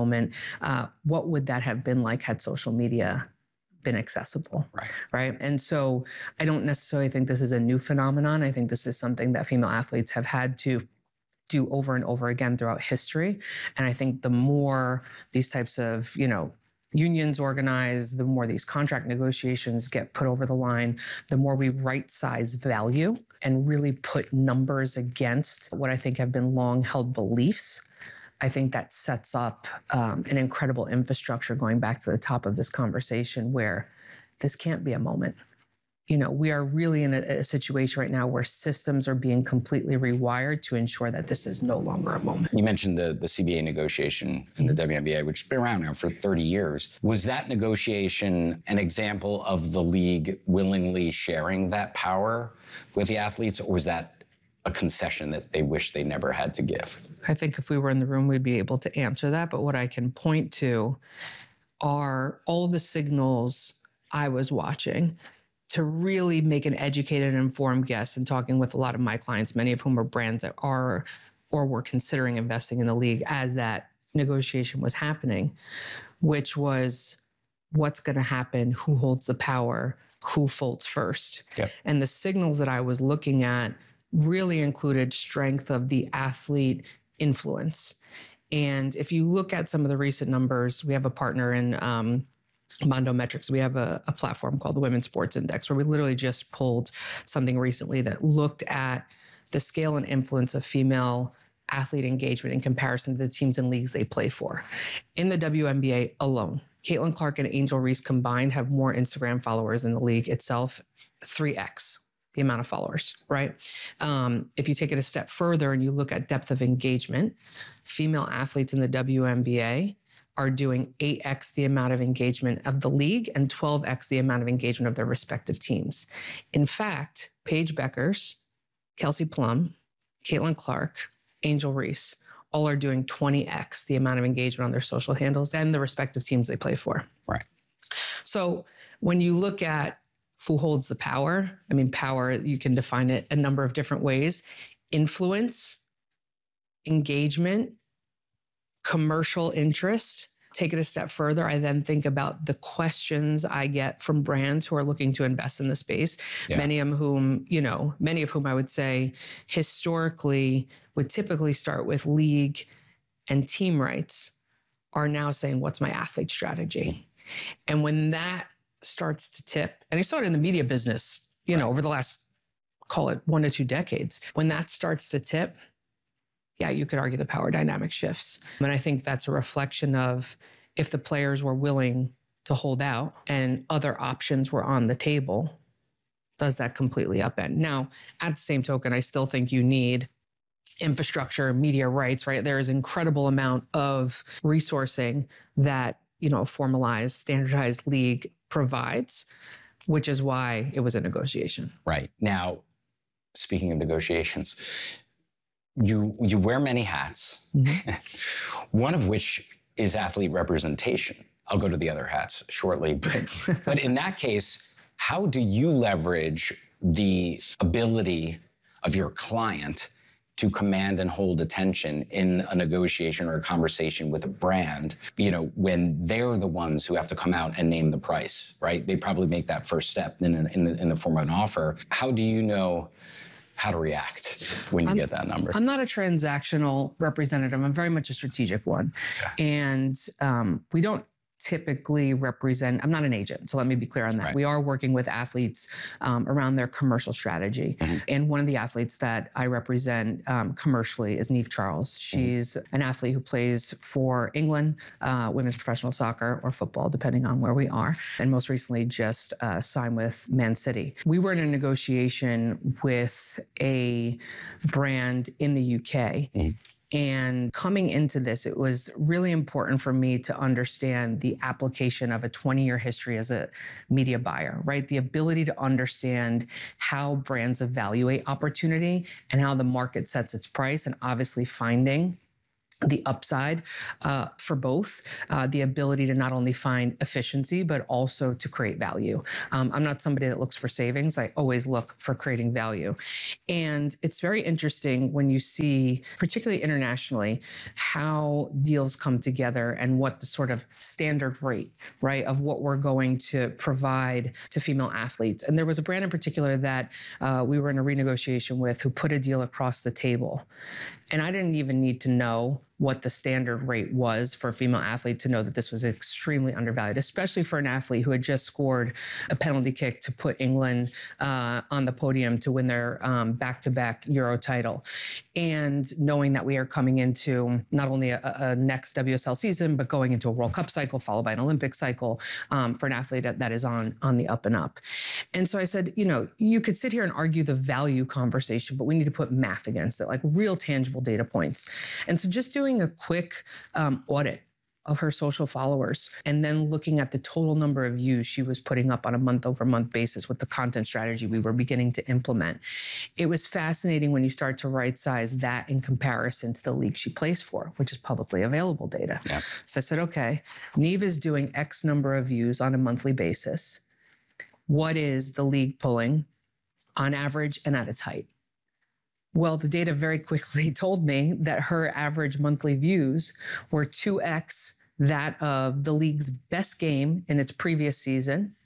moment, what would that have been like had social media been accessible, right? And so I don't necessarily think this is a new phenomenon. I think this is something that female athletes have had to do over and over again throughout history. And I think the more these types of, unions organize, the more these contract negotiations get put over the line, the more we right-size value and really put numbers against what I think have been long-held beliefs. I think that sets up an incredible infrastructure, going back to the top of this conversation, where this can't be a moment. We are really in a situation right now where systems are being completely rewired to ensure that this is no longer a moment. You mentioned the CBA negotiation in the WNBA, which has been around now for 30 years. Was that negotiation an example of the league willingly sharing that power with the athletes, or was that a concession that they wish they never had to give? I think if we were in the room, we'd be able to answer that. But what I can point to are all the signals I was watching to really make an educated and informed guess, and talking with a lot of my clients, many of whom are brands that are or were considering investing in the league as that negotiation was happening, which was what's going to happen, who holds the power, who folds first. Yep. And the signals that I was looking at really included strength of the athlete influence. And if you look at some of the recent numbers, we have a partner in Mondo Metrics. We have a platform called the Women's Sports Index, where we literally just pulled something recently that looked at the scale and influence of female athlete engagement in comparison to the teams and leagues they play for. In the WNBA alone, Caitlin Clark and Angel Reese combined have more Instagram followers than the league itself, 3x the amount of followers, right? If you take it a step further and you look at depth of engagement, female athletes in the WNBA are doing 8x the amount of engagement of the league and 12x the amount of engagement of their respective teams. In fact, Paige Beckers, Kelsey Plum, Caitlin Clark, Angel Reese, all are doing 20x the amount of engagement on their social handles and the respective teams they play for. Right. So when you look at who holds the power, power, you can define it a number of different ways. Influence, engagement, commercial interest. Take it a step further. I then think about the questions I get from brands who are looking to invest in the space. Yeah. Many of whom I would say historically would typically start with league and team rights, are now saying, what's my athlete strategy? And when that starts to tip, and I saw it in the media business, over the last, call it 1 to 2 decades, when that starts to tip, yeah, you could argue the power dynamic shifts. And I think that's a reflection of, if the players were willing to hold out and other options were on the table, does that completely upend? Now, at the same token, I still think you need infrastructure, media rights, right? There is an incredible amount of resourcing that, a formalized, standardized league provides, which is why it was a negotiation. Right. Now, speaking of negotiations, you wear many hats, one of which is athlete representation. I'll go to the other hats shortly. But in that case, how do you leverage the ability of your client to command and hold attention in a negotiation or a conversation with a brand, when they're the ones who have to come out and name the price, right? They probably make that first step in the form of an offer. How do you know how to react when you get that number? I'm not a transactional representative. I'm very much a strategic one. Okay. And we don't typically represent, I'm not an agent, so let me be clear on that. Right. We are working with athletes around their commercial strategy. And one of the athletes that I represent commercially is Niamh Charles. She's an athlete who plays for England, women's professional soccer or football, depending on where we are, and most recently just signed with Man City. We were in a negotiation with a brand in the UK. And coming into this, it was really important for me to understand the application of a 20-year history as a media buyer, right? The ability to understand how brands evaluate opportunity and how the market sets its price, and obviously finding the upside for both, the ability to not only find efficiency, but also to create value. I'm not somebody that looks for savings. I always look for creating value. And it's very interesting when you see, particularly internationally, how deals come together and what the sort of standard rate, right, of what we're going to provide to female athletes. And there was a brand in particular that we were in a renegotiation with who put a deal across the table. And I didn't even need to know what the standard rate was for a female athlete to know that this was extremely undervalued, especially for an athlete who had just scored a penalty kick to put England on the podium to win their back-to-back Euro title. And knowing that we are coming into not only a next WSL season, but going into a World Cup cycle followed by an Olympic cycle for an athlete that is on the up and up. And so I said, you know, you could sit here and argue the value conversation, but we need to put math against it, like real tangible data points. And so just doing a quick audit of her social followers and then looking at the total number of views she was putting up on a month-over-month basis with the content strategy we were beginning to implement. It was fascinating when you start to right-size that in comparison to the league she plays for, which is publicly available data. Yeah. So I said, okay, Niamh is doing X number of views on a monthly basis. What is the league pulling on average and at its height? Well, the data very quickly told me that her average monthly views were 2x that of the league's best game in its previous season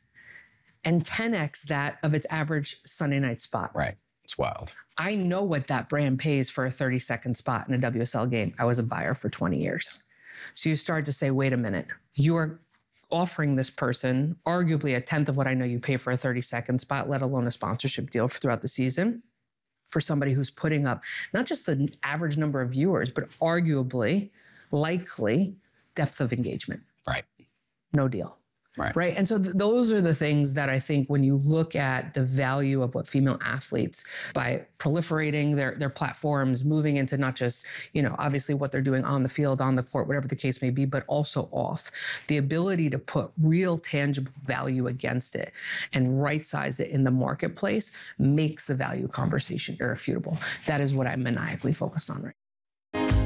and 10x that of its average Sunday night spot. Right. It's wild. I know what that brand pays for a 30-second spot in a WSL game. I was a buyer for 20 years. So you start to say, wait a minute, you're offering this person arguably a tenth of what I know you pay for a 30-second spot, let alone a sponsorship deal throughout the season, for somebody who's putting up not just the average number of viewers, but arguably, likely, depth of engagement. Right. No deal. Right. And so those are the things that I think when you look at the value of what female athletes, by proliferating their platforms, moving into not just, you know, obviously what they're doing on the field, on the court, whatever the case may be, but also off, the ability to put real tangible value against it and right size it in the marketplace makes the value conversation irrefutable. That is what I'm maniacally focused on right now.